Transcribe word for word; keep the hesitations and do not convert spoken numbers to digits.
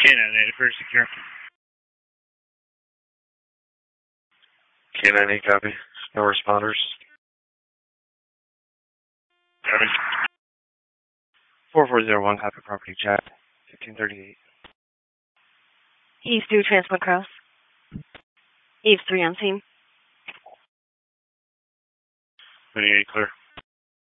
Canine eighty-first secure. Canine eight copy. No responders. Copy. four four zero one, copy property chat. fifteen thirty-eight. Eve through Transport Cross. Eve three on scene. twenty-eight clear.